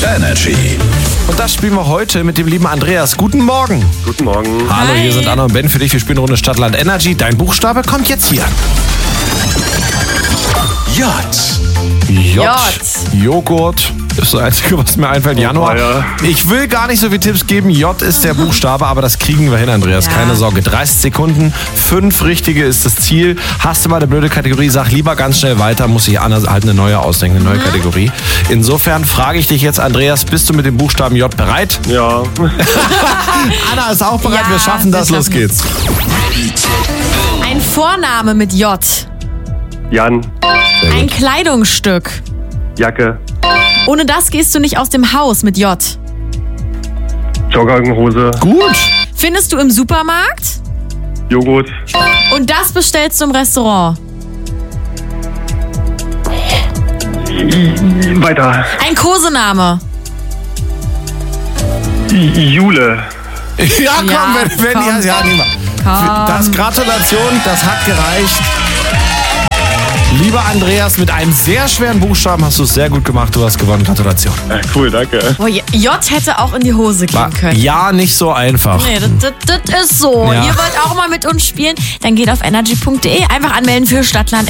Energy. Und das spielen wir heute mit dem lieben Andreas. Guten Morgen. Guten Morgen. Hallo, hier sind Anna und Ben für dich. Wir spielen eine Runde Stadtland Energy. Dein Buchstabe kommt jetzt hier. J. Joghurt ist das Einzige, was mir einfällt. Januar. ja. Ich will gar nicht so viele Tipps geben. J ist der Buchstabe, aber das kriegen wir hin, Andreas. Ja. Keine Sorge. 30 Sekunden, 5 richtige ist das Ziel. Hast du mal eine blöde Kategorie, sag lieber ganz schnell weiter. Muss sich Anna halt eine neue ausdenken, eine neue Kategorie. Insofern frage ich dich jetzt, Andreas, bist du mit dem Buchstaben J bereit? Ja. Anna ist auch bereit. Ja, wir schaffen das. wir Los schaffen geht's. Ein Vorname mit J. Jan. Ein Kleidungsstück. Jacke. Ohne das gehst du nicht aus dem Haus mit J. Jogginghose. Gut. Findest du im Supermarkt? Joghurt. Und das bestellst du im Restaurant. Weiter. Ein Kosename. Jule. Ja, komm, Ja, wenn komm. ja, nehmen wir. Komm. Das Gratulation, das hat gereicht. Lieber Andreas, mit einem sehr schweren Buchstaben hast du es sehr gut gemacht. Du hast gewonnen. Gratulation. Cool, danke. Oh, J hätte auch in die Hose gehen können. Ja, nicht so einfach. Nee, das ist so. Ja. Ihr wollt auch mal mit uns spielen? Dann geht auf energy.de, einfach anmelden für Stadtland